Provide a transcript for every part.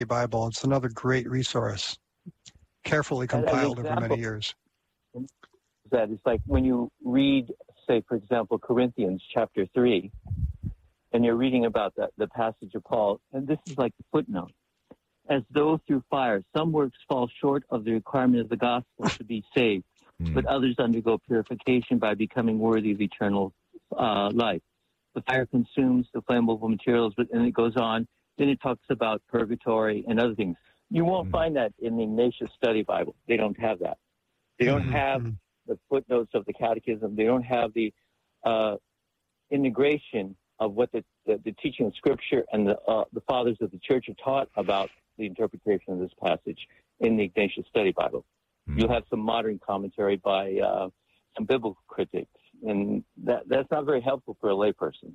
Bible. It's another great resource, carefully compiled over many years. That it's like when you read, say, for example, Corinthians chapter 3, and you're reading about the passage of Paul, and this is like the footnote. As though through fire, some works fall short of the requirement of the gospel to be saved, but others undergo purification by becoming worthy of eternal life. The fire consumes the flammable materials, and it goes on. Then it talks about purgatory and other things. You won't find that in the Ignatius Study Bible. They don't have that. They don't have the footnotes of the Catechism. They don't have the integration of what the teaching of Scripture and the fathers of the Church have taught about the interpretation of this passage in the Ignatius Study Bible. You'll have some modern commentary by some biblical critics, and that's not very helpful for a layperson.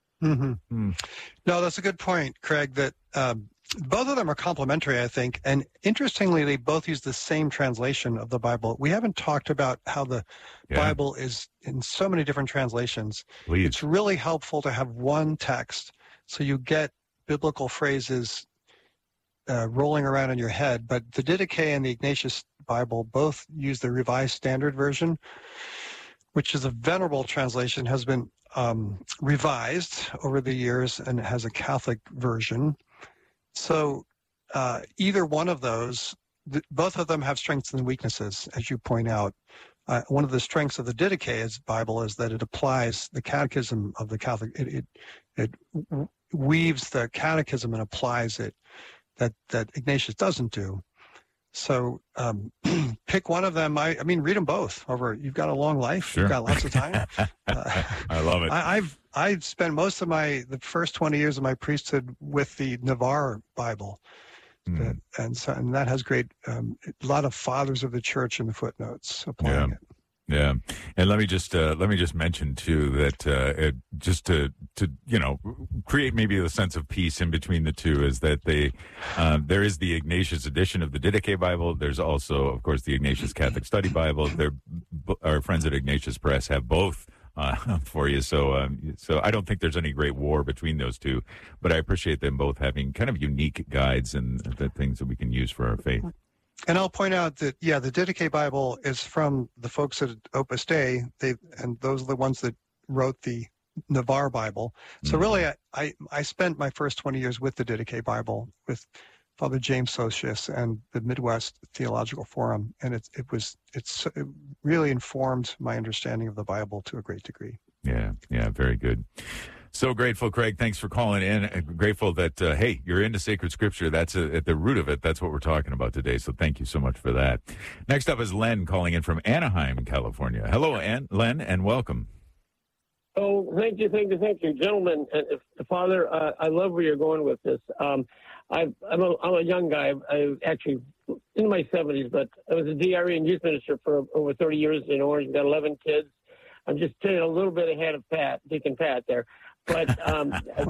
No, that's a good point, Craig, that both of them are complementary, I think. And interestingly, they both use the same translation of the Bible. We haven't talked about how the Bible is in so many different translations. Please. It's really helpful to have one text so you get biblical phrases rolling around in your head. But the Didache and the Ignatius Bible both use the Revised Standard Version, which is a venerable translation, has been revised over the years and has a Catholic version. So either one of those, both of them have strengths and weaknesses, as you point out. One of the strengths of the Didache Bible is that it applies the Catechism of the Catholic. It weaves the Catechism and applies it that Ignatius doesn't do. So pick one of them. I mean, read them both over. You've got a long life. Sure. You've got lots of time. I love it. I've spent most of the first 20 years of my priesthood with the Navarre Bible. And that has a lot of fathers of the church in the footnotes applying it. Yeah, and let me just mention too that just to create maybe a sense of peace in between the two is that there is the Ignatius edition of the Didache Bible. There's also, of course, the Ignatius Catholic Study Bible. Our friends at Ignatius Press have both for you. So I don't think there's any great war between those two, but I appreciate them both having kind of unique guides and the things that we can use for our faith. And I'll point out that, the Didache Bible is from the folks at Opus Dei, and those are the ones that wrote the Navarre Bible. So really, I spent my first 20 years with the Didache Bible, with Father James Socius and the Midwest Theological Forum, and it really informed my understanding of the Bible to a great degree. Yeah, very good. So grateful, Craig. Thanks for calling in. Grateful that, hey, you're into sacred scripture. That's at the root of it. That's what we're talking about today. So thank you so much for that. Next up is Len calling in from Anaheim, California. Hello, Len, and welcome. Oh, thank you, gentlemen. Father, I love where you're going with this. I'm a young guy. I'm actually in my 70s, but I was a DRE and youth minister for over 30 years in Orange. Got 11 kids. I'm just taking a little bit ahead of Deacon Pat there. But I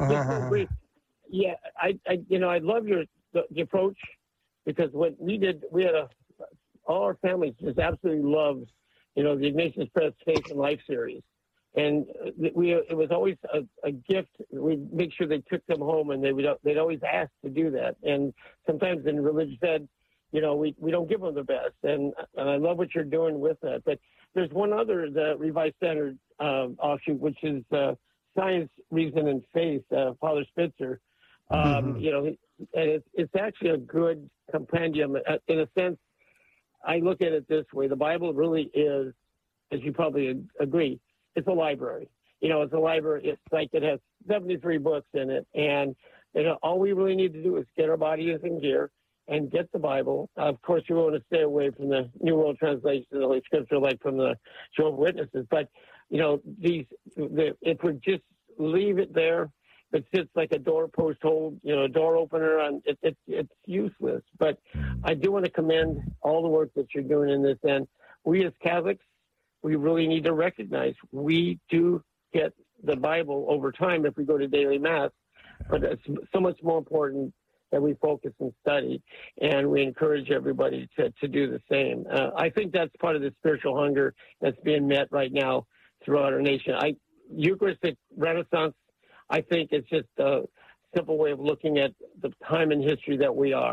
love the approach, because what we did, all our families just absolutely loved, the Ignatius Press Faith and Life series, and it was always a gift. We'd make sure they took them home, and they'd always ask to do that. And sometimes in religious ed, we don't give them the best, and I love what you're doing with that. But there's one other, the Revised Standard offshoot, which is Science, Reason, and Faith, Father Spitzer. And it's actually a good compendium. In a sense, I look at it this way. The Bible really is, as you probably agree, it's a library. It's a library. It's like it has 73 books in it. And all we really need to do is get our bodies in gear and get the Bible. Of course, you want to stay away from the New World Translation of the Holy Scripture, like from the Jehovah's Witnesses. But, if we just leave it there, it sits like a doorpost hold, a door opener, and it's useless. But I do want to commend all the work that you're doing in this. And we as Catholics, we really need to recognize we do get the Bible over time if we go to daily Mass. But it's so much more important that we focus and study, and we encourage everybody to do the same. I think that's part of the spiritual hunger that's being met right now throughout our nation. Eucharistic Renaissance, I think it's just simple way of looking at the time in history that we are.